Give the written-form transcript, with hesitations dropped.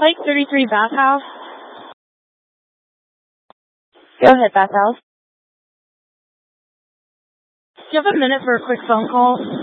Pike 33 Bathhouse. Go ahead, Bathhouse. Do you have a minute for a quick phone call?